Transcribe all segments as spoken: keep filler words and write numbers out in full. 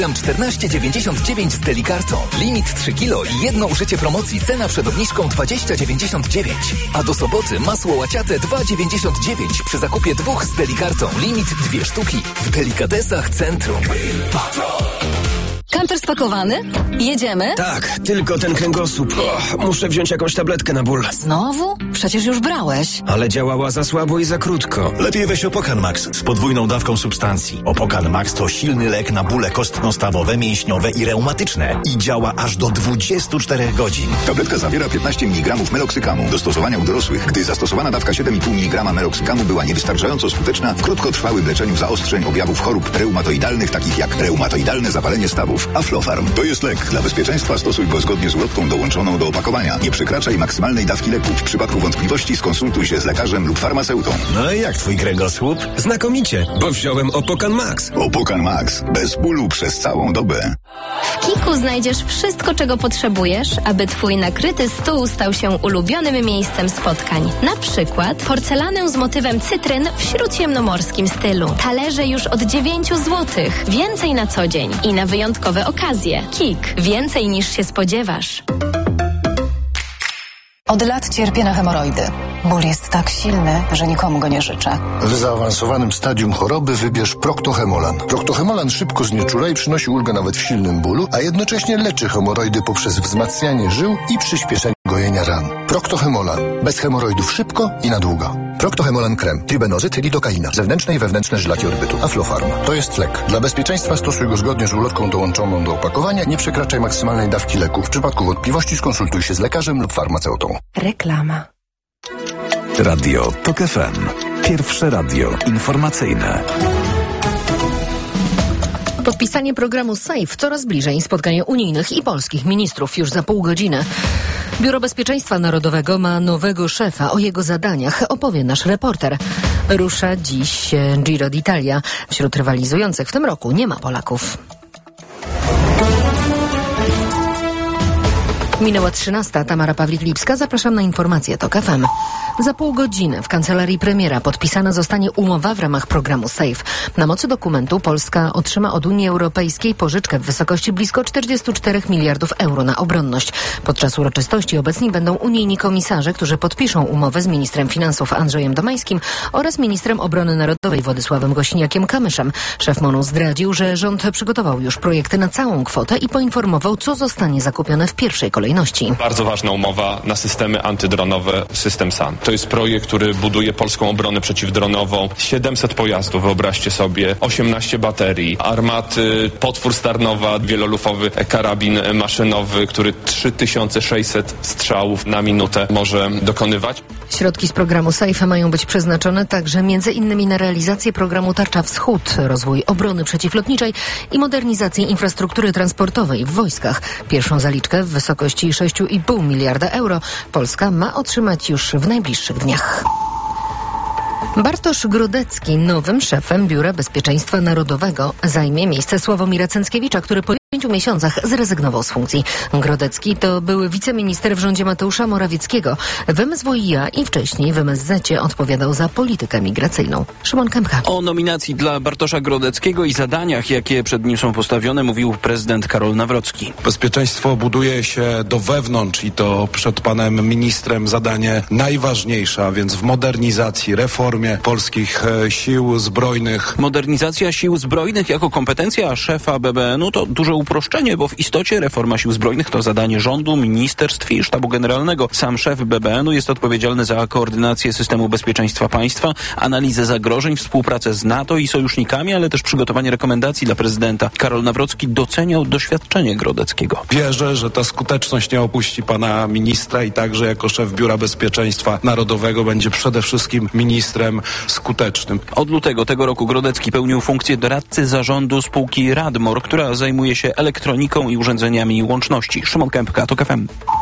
czternaście dziewięćdziesiąt dziewięć z Delikartą. Limit trzy kilo i jedno użycie promocji. Cena przed obniżką dwadzieścia dziewięćdziesiąt dziewięć. A do soboty masło łaciate dwa dziewięćdziesiąt dziewięć przy zakupie dwóch z Delikartą. Limit dwie sztuki. W Delikatesach Centrum. Kamper spakowany? Jedziemy? Tak, tylko ten kręgosłup. O, muszę wziąć jakąś tabletkę na ból. Znowu? Przecież już brałeś. Ale działała za słabo i za krótko. Lepiej weź Opokan Max z podwójną dawką substancji. Opokan Max to silny lek na bóle kostno-stawowe, mięśniowe i reumatyczne. I działa aż do dwudziestu czterech godzin. Tabletka zawiera piętnaście miligramów meloksykamu. Do stosowania u dorosłych. Gdy zastosowana dawka siedem i pół miligrama meloksykamu była niewystarczająco skuteczna w krótkotrwałym leczeniu zaostrzeń objawów chorób reumatoidalnych, takich jak reumatoidalne zapalenie stawów. Aflofarm to jest lek. Dla bezpieczeństwa stosuj go zgodnie z ulotką dołączoną do opakowania. Nie przekraczaj maksymalnej dawki leku. W przypadku wątpliwości skonsultuj się z lekarzem lub farmaceutą. No i jak twój kręgosłup? Znakomicie, bo wziąłem Opokan Max. Opokan Max. Bez bólu przez całą dobę. W Kiku znajdziesz wszystko, czego potrzebujesz, aby twój nakryty stół stał się ulubionym miejscem spotkań. Na przykład porcelanę z motywem cytryn w śródziemnomorskim stylu. Talerze już od dziewięciu złotych. Więcej na co dzień i na wyjątkowe okazje. Kik. Więcej niż się spodziewasz. Od lat cierpię na hemoroidy. Ból jest tak silny, że nikomu go nie życzę. W zaawansowanym stadium choroby wybierz Proctohemolan. Proctohemolan szybko znieczula i przynosi ulgę nawet w silnym bólu, a jednocześnie leczy hemoroidy poprzez wzmacnianie żył i przyspieszenie gojenia ran. Proctohemolan. Bez hemoroidów szybko i na długo. Proctohemolan krem. Tribenozyt, lidokaina. Zewnętrzne i wewnętrzne żylaki odbytu. Aflofarm. To jest lek. Dla bezpieczeństwa stosuj go zgodnie z ulotką dołączoną do opakowania. Nie przekraczaj maksymalnej dawki leku. W przypadku wątpliwości skonsultuj się z lekarzem lub farmaceutą. Reklama. Radio Tok F M. Pierwsze radio informacyjne. Podpisanie programu SAFE coraz bliżej. Spotkanie unijnych i polskich ministrów już za pół godziny. Biuro Bezpieczeństwa Narodowego ma nowego szefa. O jego zadaniach opowie nasz reporter. Rusza dziś Giro d'Italia. Wśród rywalizujących w tym roku nie ma Polaków. Minęła trzynasta. Tamara Pawlik-Lipska. Zapraszam na informacje Tok F M. Za pół godziny w kancelarii premiera podpisana zostanie umowa w ramach programu SAFE. Na mocy dokumentu Polska otrzyma od Unii Europejskiej pożyczkę w wysokości blisko czterdziestu czterech miliardów euro na obronność. Podczas uroczystości obecni będą unijni komisarze, którzy podpiszą umowę z ministrem finansów Andrzejem Domańskim oraz ministrem obrony narodowej Władysławem Gośniakiem-Kamyszem. Szef MON-u zdradził, że rząd przygotował już projekty na całą kwotę i poinformował, co zostanie zakupione w pierwszej kolejności. Bardzo ważna umowa na systemy antydronowe, system S A N. To jest projekt, który buduje polską obronę przeciwdronową. siedemset pojazdów, wyobraźcie sobie, osiemnaście baterii, armaty, potwór Starnowa, wielolufowy karabin maszynowy, który trzy tysiące sześćset strzałów na minutę może dokonywać. Środki z programu SAFE mają być przeznaczone także między innymi na realizację programu Tarcza Wschód, rozwój obrony przeciwlotniczej i modernizację infrastruktury transportowej w wojskach. Pierwszą zaliczkę w wysokości sześć i pół miliarda euro Polska ma otrzymać już w najbliższych dniach. Bartosz Grodecki nowym szefem Biura Bezpieczeństwa Narodowego zajmie miejsce Sławomira Cęckiewicza, który po pięciu miesiącach zrezygnował z funkcji. Grodecki to były wiceminister w rządzie Mateusza Morawieckiego. W M S W i A i wcześniej w M S Z odpowiadał za politykę migracyjną. Szymon Kępka. O nominacji dla Bartosza Grodeckiego i zadaniach, jakie przed nim są postawione, mówił prezydent Karol Nawrocki. Bezpieczeństwo buduje się do wewnątrz i to przed panem ministrem zadanie najważniejsze, a więc w modernizacji, reformie polskich e, sił zbrojnych. Modernizacja sił zbrojnych jako kompetencja szefa B B N u to duże uproszczenie, bo w istocie reforma sił zbrojnych to zadanie rządu, ministerstw i sztabu generalnego. Sam szef B B N u jest odpowiedzialny za koordynację systemu bezpieczeństwa państwa, analizę zagrożeń, współpracę z NATO i sojusznikami, ale też przygotowanie rekomendacji dla prezydenta. Karol Nawrocki doceniał doświadczenie Grodeckiego. Wierzę, że ta skuteczność nie opuści pana ministra i także jako szef Biura Bezpieczeństwa Narodowego będzie przede wszystkim ministrem skutecznym. Od lutego tego roku Grodecki pełnił funkcję doradcy zarządu spółki Radmor, która zajmuje się elektroniką i urządzeniami łączności. Szymon Kępka, Tok F M.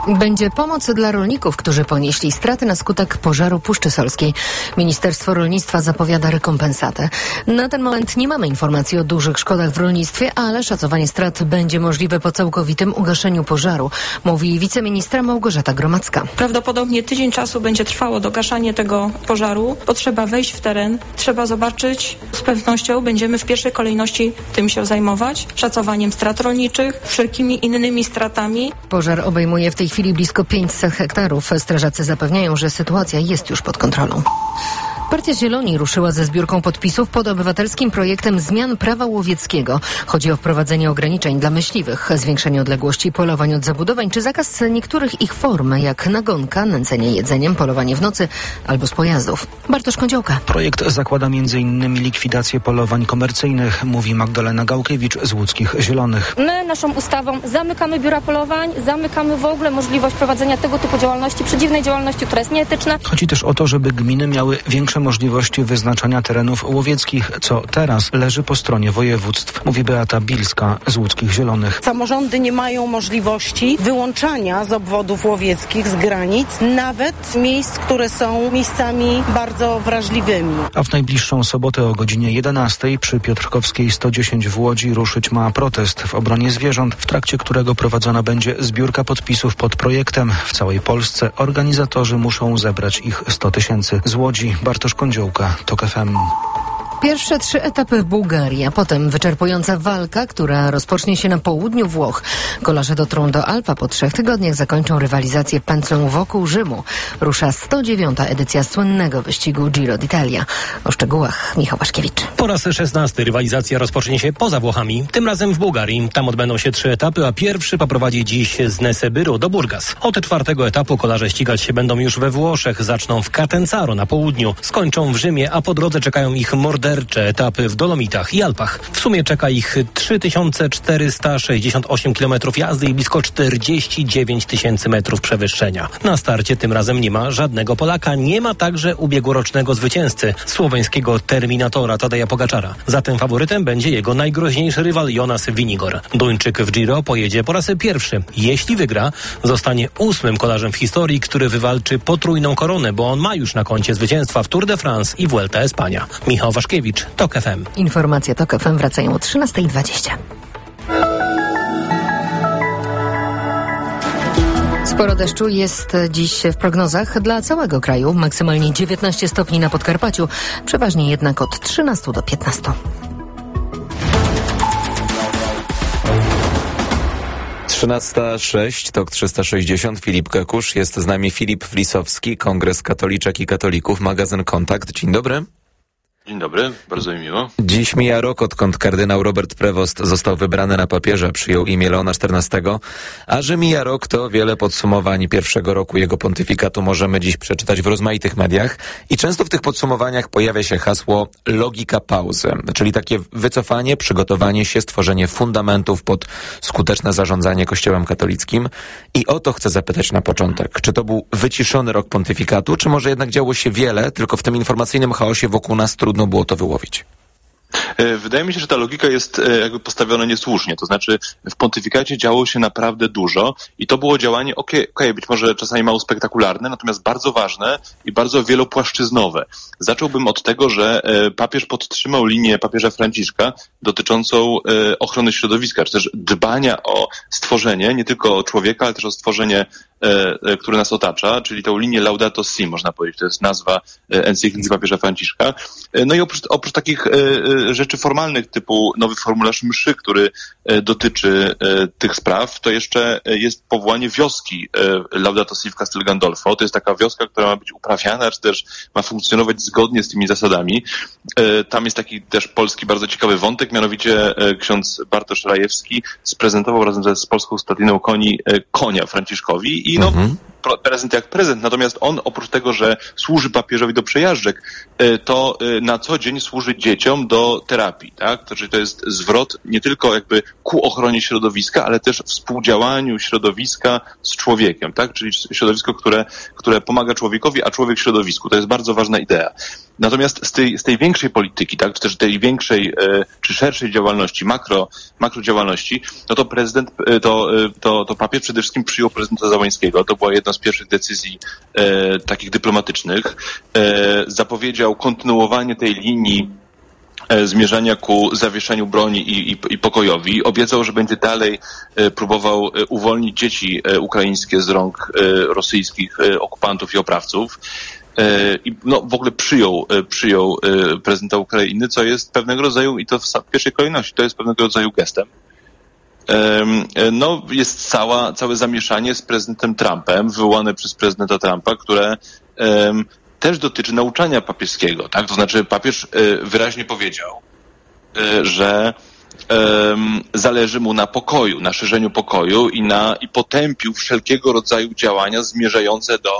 Będzie pomoc dla rolników, którzy ponieśli straty na skutek pożaru Puszczy Solskiej. Ministerstwo Rolnictwa zapowiada rekompensatę. Na ten moment nie mamy informacji o dużych szkodach w rolnictwie, ale szacowanie strat będzie możliwe po całkowitym ugaszeniu pożaru, mówi wiceministra Małgorzata Gromacka. Prawdopodobnie tydzień czasu będzie trwało dogaszanie tego pożaru, bo trzeba wejść w teren, trzeba zobaczyć. Z pewnością będziemy w pierwszej kolejności tym się zajmować, szacowaniem strat rolniczych, wszelkimi innymi stratami. Pożar obejmuje w tej W chwili blisko pięćset hektarów. Strażacy zapewniają, że sytuacja jest już pod kontrolą. Partia Zieloni ruszyła ze zbiórką podpisów pod obywatelskim projektem zmian prawa łowieckiego. Chodzi o wprowadzenie ograniczeń dla myśliwych, zwiększenie odległości polowań od zabudowań czy zakaz niektórych ich form, jak nagonka, nęcenie jedzeniem, polowanie w nocy albo z pojazdów. Bartosz Kądziołka. Projekt zakłada między innymi likwidację polowań komercyjnych, mówi Magdalena Gałkiewicz z Łódzkich Zielonych. My naszą ustawą zamykamy biura polowań, zamykamy w ogóle możliwość prowadzenia tego typu działalności, przedziwnej działalności, która jest nieetyczna. Chodzi też o to, żeby gminy miały większe możliwości wyznaczania terenów łowieckich, co teraz leży po stronie województw, mówi Beata Bilska z Łódzkich Zielonych. Samorządy nie mają możliwości wyłączania z obwodów łowieckich, z granic, nawet miejsc, które są miejscami bardzo wrażliwymi. A w najbliższą sobotę o godzinie jedenastej przy Piotrkowskiej sto dziesięć w Łodzi ruszyć ma protest w obronie zwierząt, w trakcie którego prowadzona będzie zbiórka podpisów pod projektem. W całej Polsce organizatorzy muszą zebrać ich sto tysięcy. Z Łodzi Bartosz Kądziołka, TOK F M. Pierwsze trzy etapy w Bułgarii, a potem wyczerpująca walka, która rozpocznie się na południu Włoch. Kolarze dotrą do Alp, a po trzech tygodniach zakończą rywalizację pętlą wokół Rzymu. Rusza sto dziewiąta edycja słynnego wyścigu Giro d'Italia. O szczegółach Michał Waszkiewicz. Po raz szesnasty rywalizacja rozpocznie się poza Włochami, tym razem w Bułgarii. Tam odbędą się trzy etapy, a pierwszy poprowadzi dziś z Nesebyru do Burgas. Od czwartego etapu kolarze ścigać się będą już we Włoszech. Zaczną w Catenzaro na południu, skończą w Rzymie, a po drodze czekają ich mordercze etapy w Dolomitach i Alpach. W sumie czeka ich trzy tysiące czterysta sześćdziesiąt osiem kilometrów jazdy i blisko czterdzieści dziewięć tysięcy metrów przewyższenia. Na starcie tym razem nie ma żadnego Polaka. Nie ma także ubiegłorocznego zwycięzcy, słoweńskiego Terminatora Tadeja Pogaczara. Zatem faworytem będzie jego najgroźniejszy rywal Jonas Vingegaard. Duńczyk w Giro pojedzie po raz pierwszy. Jeśli wygra, zostanie ósmym kolarzem w historii, który wywalczy potrójną koronę, bo on ma już na koncie zwycięstwa w Tour de France i Vuelta Espania. Michał Waszkiewicz, TOK F M. Informacje TOK F M wracają o trzynasta dwadzieścia. Sporo deszczu jest dziś w prognozach dla całego kraju. Maksymalnie dziewiętnaście stopni na Podkarpaciu, przeważnie jednak od trzynastu do piętnastu. trzynasta sześć, TOK trzysta sześćdziesiąt, Filip Kekusz. Jest z nami Filip Wlisowski, Kongres Katoliczek i Katolików, magazyn Kontakt. Dzień dobry. Dzień dobry, bardzo mi miło. Dziś mija rok, odkąd kardynał Robert Prevost został wybrany na papieża, przyjął imię Leona czternastego, a że mija rok, to wiele podsumowań pierwszego roku jego pontyfikatu możemy dziś przeczytać w rozmaitych mediach i często w tych podsumowaniach pojawia się hasło logika pauzy, czyli takie wycofanie, przygotowanie się, stworzenie fundamentów pod skuteczne zarządzanie Kościołem katolickim. I o to chcę zapytać na początek. Czy to był wyciszony rok pontyfikatu, czy może jednak działo się wiele, tylko w tym informacyjnym chaosie wokół nas trudno było to wyłowić? Wydaje mi się, że ta logika jest jakby postawiona niesłusznie. To znaczy w pontyfikacie działo się naprawdę dużo i to było działanie, okej, okay, okay, być może czasami mało spektakularne, natomiast bardzo ważne i bardzo wielopłaszczyznowe. Zacząłbym od tego, że papież podtrzymał linię papieża Franciszka dotyczącą ochrony środowiska, czy też dbania o stworzenie, nie tylko o człowieka, ale też o stworzenie, które nas otacza, czyli tą linię Laudato Si, można powiedzieć. To jest nazwa encykliki papieża Franciszka. No i oprócz, oprócz takich rzeczy formalnych typu nowy formularz mszy, który dotyczy tych spraw, to jeszcze jest powołanie wioski Laudato Si w Castel Gandolfo. To jest taka wioska, która ma być uprawiana, czy też ma funkcjonować zgodnie z tymi zasadami. Tam jest taki też polski bardzo ciekawy wątek, mianowicie ksiądz Bartosz Rajewski sprezentował razem z polską stadniną koni konia Franciszkowi i no, mhm. prezydent jak prezydent, natomiast on oprócz tego, że służy papieżowi do przejażdżek, to na co dzień służy dzieciom do terapii, tak? To, czyli to jest zwrot nie tylko jakby ku ochronie środowiska, ale też współdziałaniu środowiska z człowiekiem, tak? Czyli środowisko, które, które pomaga człowiekowi, a człowiek środowisku. To jest bardzo ważna idea. Natomiast z tej, z tej większej polityki, tak, czy też tej większej, e, czy szerszej działalności, makro, makrodziałalności, no to prezydent, e, to, e, to, to papież przede wszystkim przyjął prezydenta Załęskiego. To była jedna z pierwszych decyzji e, takich dyplomatycznych. E, zapowiedział kontynuowanie tej linii e, zmierzania ku zawieszeniu broni i, i, i pokojowi. Obiecał, że będzie dalej e, próbował e, uwolnić dzieci e, ukraińskie z rąk e, rosyjskich e, okupantów i oprawców. I no, w ogóle przyjął, przyjął prezydenta Ukrainy, co jest pewnego rodzaju, i to w pierwszej kolejności, to jest pewnego rodzaju gestem. No, jest cała, całe zamieszanie z prezydentem Trumpem, wywołane przez prezydenta Trumpa, które um, też dotyczy nauczania papieskiego, tak? To znaczy papież wyraźnie powiedział, że um, zależy mu na pokoju, na szerzeniu pokoju i na, i potępił wszelkiego rodzaju działania zmierzające do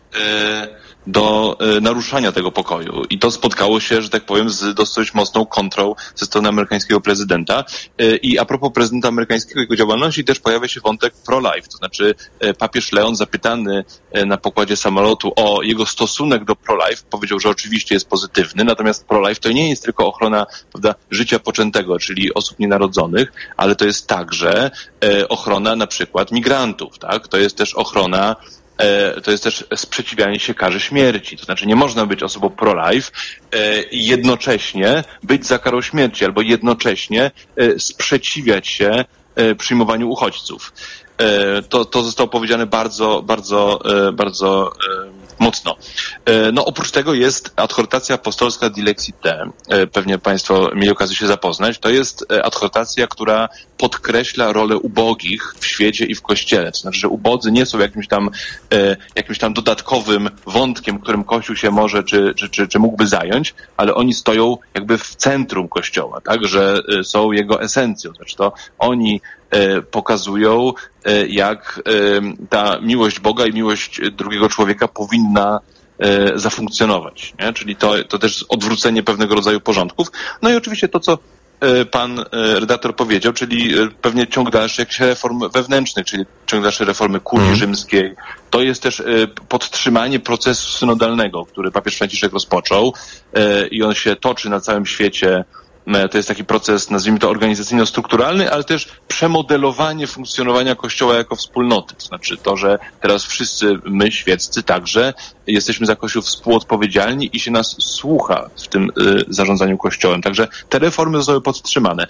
do e, naruszania tego pokoju. I to spotkało się, że tak powiem, z dosyć mocną kontrą ze strony amerykańskiego prezydenta. E, I a propos prezydenta amerykańskiego i jego działalności też pojawia się wątek pro-life, to znaczy e, papież Leon zapytany e, na pokładzie samolotu o jego stosunek do pro-life powiedział, że oczywiście jest pozytywny, natomiast pro-life to nie jest tylko ochrona, prawda, życia poczętego, czyli osób nienarodzonych, ale to jest także e, ochrona na przykład migrantów, tak? To jest też ochrona to jest też sprzeciwianie się karze śmierci. To znaczy nie można być osobą pro-life i jednocześnie być za karą śmierci, albo jednocześnie sprzeciwiać się przyjmowaniu uchodźców. To, to zostało powiedziane bardzo, bardzo, bardzo mocno. No oprócz tego jest adhortacja apostolska Dilexit Te. Pewnie Państwo mieli okazję się zapoznać. To jest adhortacja, która podkreśla rolę ubogich w świecie i w Kościele. To znaczy, że ubodzy nie są jakimś tam, jakimś tam dodatkowym wątkiem, którym Kościół się może czy, czy, czy, czy mógłby zająć, ale oni stoją jakby w centrum Kościoła, tak? Że są jego esencją. Znaczy to oni pokazują, jak ta miłość Boga i miłość drugiego człowieka powinna zafunkcjonować, nie? Czyli to, to też odwrócenie pewnego rodzaju porządków. No i oczywiście to, co pan redaktor powiedział, czyli pewnie ciąg dalszy jakichś reform wewnętrznych, czyli ciąg dalszy reformy kurii mm. rzymskiej. To jest też podtrzymanie procesu synodalnego, który papież Franciszek rozpoczął i on się toczy na całym świecie. To jest taki proces, nazwijmy to organizacyjno-strukturalny, ale też przemodelowanie funkcjonowania Kościoła jako wspólnoty. To znaczy to, że teraz wszyscy my, świeccy także, jesteśmy za Kościół współodpowiedzialni i się nas słucha w tym y, zarządzaniu Kościołem. Także te reformy zostały podtrzymane.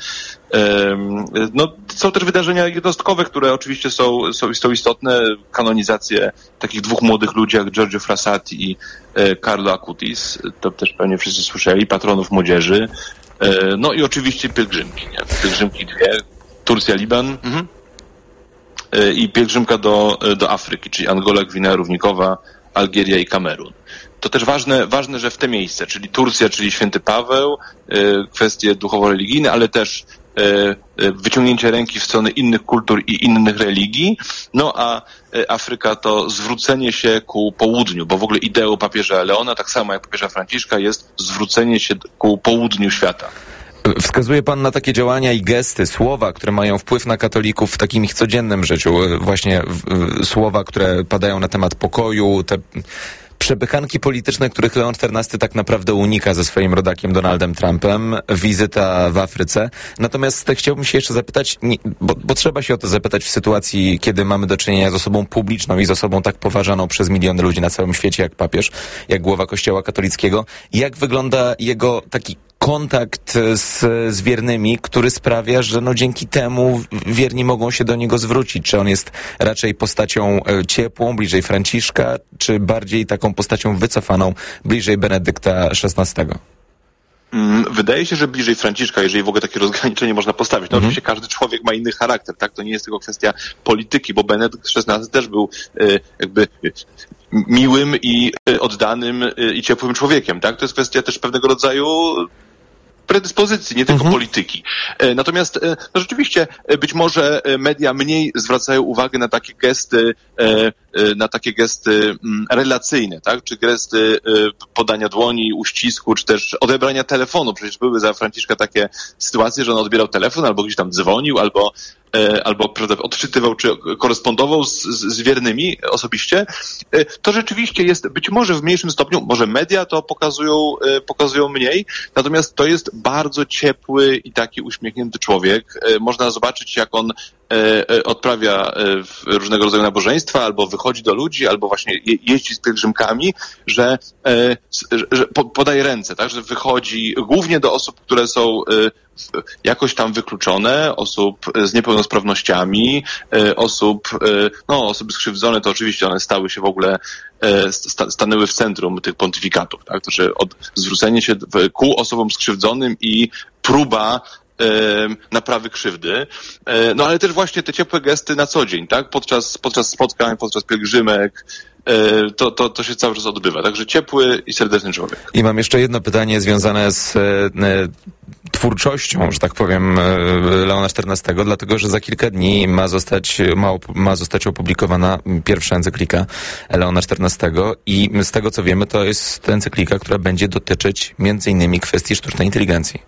Ym, no, są też wydarzenia jednostkowe, które oczywiście są, są, są istotne. Kanonizacje takich dwóch młodych ludzi jak Giorgio Frassati i y, Carlo Acutis. To też pewnie wszyscy słyszeli, patronów młodzieży. No i oczywiście pielgrzymki, nie? Pielgrzymki dwie, Turcja, Liban mhm. i pielgrzymka do, do Afryki, czyli Angola, Gwinea Równikowa, Algieria i Kamerun. To też ważne, ważne, że w te miejsca, czyli Turcja, czyli Święty Paweł, kwestie duchowo-religijne, ale też wyciągnięcie ręki w stronę innych kultur i innych religii, no a Afryka to zwrócenie się ku południu, bo w ogóle ideą papieża Leona, tak samo jak papieża Franciszka, jest zwrócenie się ku południu świata. Wskazuje pan na takie działania i gesty, słowa, które mają wpływ na katolików w takim ich codziennym życiu. Właśnie słowa, które padają na temat pokoju, te przepychanki polityczne, których Leon czternasty tak naprawdę unika ze swoim rodakiem Donaldem Trumpem, wizyta w Afryce. Natomiast chciałbym się jeszcze zapytać, bo, bo trzeba się o to zapytać w sytuacji, kiedy mamy do czynienia z osobą publiczną i z osobą tak poważaną przez miliony ludzi na całym świecie jak papież, jak głowa Kościoła katolickiego. Jak wygląda jego taki kontakt z, z wiernymi, który sprawia, że no dzięki temu wierni mogą się do niego zwrócić? Czy on jest raczej postacią ciepłą, bliżej Franciszka, czy bardziej taką postacią wycofaną, bliżej Benedykta szesnastego? Wydaje się, że bliżej Franciszka, jeżeli w ogóle takie rozgraniczenie można postawić. No mhm. Oczywiście każdy człowiek ma inny charakter, tak? To nie jest tylko kwestia polityki, bo Benedykt szesnasty też był e, jakby miłym i oddanym i ciepłym człowiekiem, tak? To jest kwestia też pewnego rodzaju predyspozycji, nie tylko mhm. polityki. Natomiast no rzeczywiście być może media mniej zwracają uwagę na takie gesty, na takie gesty relacyjne, tak? Czy gesty podania dłoni, uścisku, czy też odebrania telefonu. Przecież były za Franciszka takie sytuacje, że on odbierał telefon, albo gdzieś tam dzwonił, albo albo prawda, odczytywał, czy korespondował z, z wiernymi osobiście, to rzeczywiście jest być może w mniejszym stopniu, może media to pokazują, pokazują mniej, natomiast to jest bardzo ciepły i taki uśmiechnięty człowiek. Można zobaczyć, jak on odprawia różnego rodzaju nabożeństwa, albo wychodzi do ludzi, albo właśnie jeździ z pielgrzymkami, że, że podaje ręce, tak, że wychodzi głównie do osób, które są jakoś tam wykluczone, osób z niepełnosprawnościami, osób, no osoby skrzywdzone, to oczywiście one stały się w ogóle, sta, stanęły w centrum tych pontyfikatów, tak, to znaczy od, zwrócenie się ku osobom skrzywdzonym i próba naprawy krzywdy, no ale też właśnie te ciepłe gesty na co dzień, tak, podczas, podczas spotkań, podczas pielgrzymek, to, to, to się cały czas odbywa. Także ciepły i serdeczny człowiek. I mam jeszcze jedno pytanie związane z e, twórczością, że tak powiem, Leona czternastego, dlatego, że za kilka dni ma zostać, ma, ma zostać opublikowana pierwsza encyklika Leona czternastego i z tego, co wiemy, to jest encyklika, która będzie dotyczyć między innymi kwestii sztucznej inteligencji.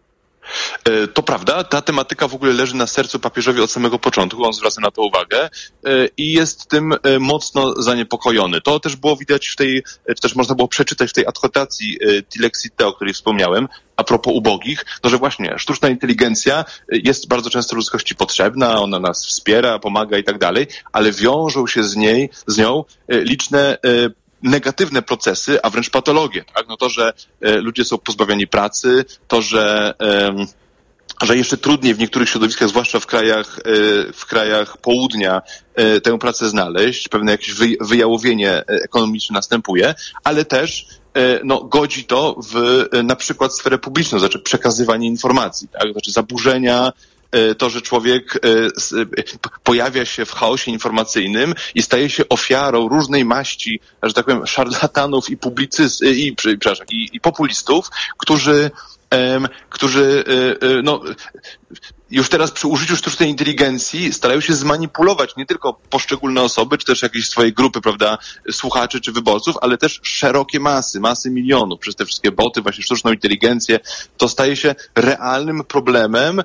To prawda, ta tematyka w ogóle leży na sercu papieżowi od samego początku, on zwraca na to uwagę i jest tym mocno zaniepokojony. To też było widać w tej, czy też można było przeczytać w tej adhortacji Dilexite, o której wspomniałem, a propos ubogich, no że właśnie sztuczna inteligencja jest bardzo często ludzkości potrzebna, ona nas wspiera, pomaga i tak dalej, ale wiążą się z niej, z nią liczne negatywne procesy, a wręcz patologie, tak? No to, że e, ludzie są pozbawiani pracy, to, że e, że jeszcze trudniej w niektórych środowiskach, zwłaszcza w krajach, e, w krajach południa, e, tę pracę znaleźć, pewne jakieś wy, wyjałowienie ekonomiczne następuje, ale też e, no, godzi to w e, na przykład sferę publiczną, znaczy przekazywanie informacji, tak? Znaczy zaburzenia, to, że człowiek pojawia się w chaosie informacyjnym i staje się ofiarą różnej maści, że tak powiem, szarlatanów i publicystów, i, przepraszam, i, i populistów, którzy, um, którzy no, już teraz przy użyciu sztucznej inteligencji starają się zmanipulować nie tylko poszczególne osoby, czy też jakieś swoje grupy, prawda, słuchaczy czy wyborców, ale też szerokie masy, masy milionów przez te wszystkie boty, właśnie sztuczną inteligencję. To staje się realnym problemem,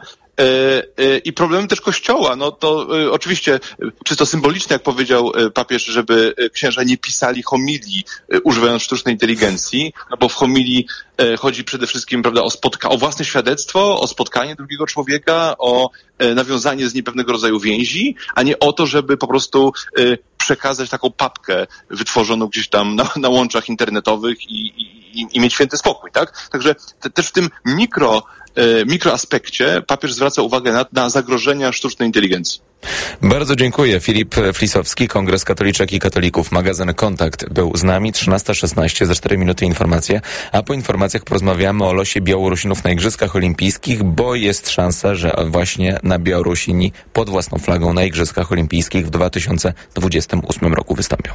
i problemem też Kościoła. No to y, oczywiście czysto symboliczne, jak powiedział y, papież, żeby y, księża nie pisali homilii y, używając sztucznej inteligencji, no bo w homilii y, chodzi przede wszystkim, prawda, o, spotka- o własne świadectwo, o spotkanie drugiego człowieka, o y, nawiązanie z nim pewnego rodzaju więzi, a nie o to, żeby po prostu y, przekazać taką papkę wytworzoną gdzieś tam na, na łączach internetowych i, i, i mieć święty spokój, tak? Także te, też w tym mikro mikroaspekcie papież zwraca uwagę na, na zagrożenia sztucznej inteligencji. Bardzo dziękuję. Filip Flisowski, Kongres Katoliczek i Katolików, magazyn Kontakt był z nami. trzynasta szesnaście, za cztery minuty informacje, a po informacjach porozmawiamy o losie Białorusinów na Igrzyskach Olimpijskich, bo jest szansa, że właśnie na Białorusini pod własną flagą na Igrzyskach Olimpijskich w dwa tysiące dwudziestym ósmym roku wystąpią.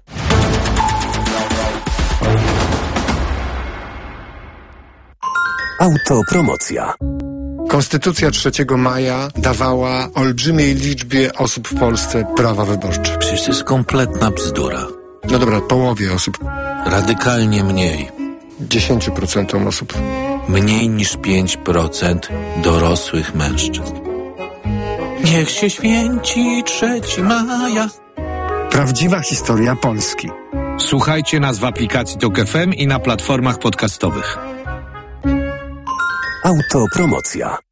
Autopromocja. Konstytucja trzeciego maja dawała olbrzymiej liczbie osób w Polsce prawa wyborcze. Przecież to jest kompletna bzdura. No dobra, połowie osób. Radykalnie mniej. dziesięć procent osób. Mniej niż pięć procent dorosłych mężczyzn. Niech się święci trzeciego maja. Prawdziwa historia Polski. Słuchajcie nas w aplikacji Tok F M i na platformach podcastowych. Autopromocja.